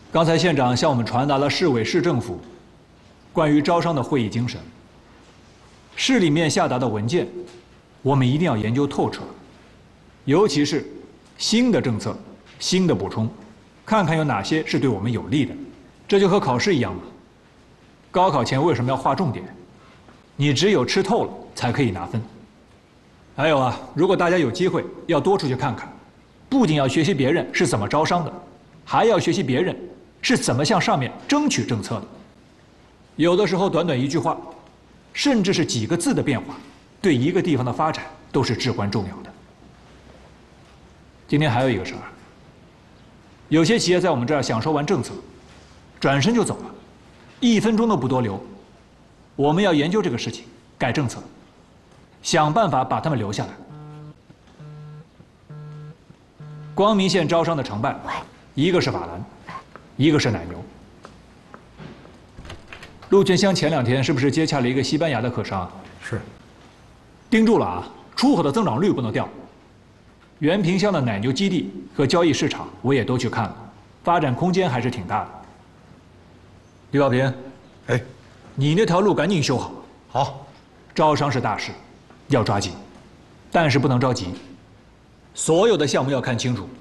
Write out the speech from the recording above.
刚才县长向我们传达了市委市政府关于招商的会议精神。市里面下达的文件，我们一定要研究透彻，尤其是新的政策、新的补充，看看有哪些是对我们有利的。这就和考试一样嘛。高考前为什么要划重点？你只有吃透了才可以拿分。还有啊，如果大家有机会，要多出去看看，不仅要学习别人是怎么招商的，还要学习别人是怎么向上面争取政策的。有的时候，短短一句话，甚至是几个字的变化，对一个地方的发展都是至关重要的。今天还有一个事儿，有些企业在我们这儿享受完政策，转身就走了，1分钟都不多留。我们要研究这个事情，改政策，想办法把他们留下来。光明县招商的成败，一个是法兰，一个是奶牛。陆泉乡前2天是不是接洽了一个西班牙的客商？ 是。 盯住了啊，出口的增长率不能掉。原平乡的奶牛基地和交易市场我也都去看了，发展空间还是挺大的。李保平， 哎， 你那条路赶紧修好。 好。 招商是大事，要抓紧，但是不能着急。所有的项目要看清楚，